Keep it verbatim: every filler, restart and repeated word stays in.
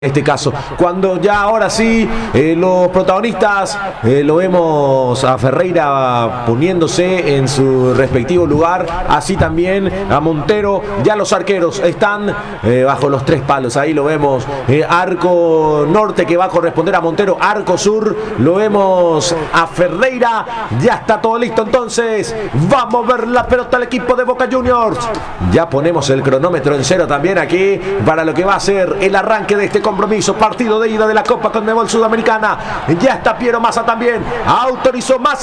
Este caso, cuando ya ahora sí eh, los protagonistas eh, lo vemos a Ferreira poniéndose en su respectivo lugar, así también a Montero, ya los arqueros están eh, bajo los tres palos, ahí lo vemos, eh, arco norte que va a corresponder a Montero, arco sur lo vemos a Ferreira, ya está todo listo, entonces vamos a ver la pelota al equipo de Boca Juniors, ya ponemos el cronómetro en cero también aquí para lo que va a ser el arranque de este compromiso, partido de ida de la Copa Conmebol Sudamericana. Ya está Piero Massa también, autorizó Massa.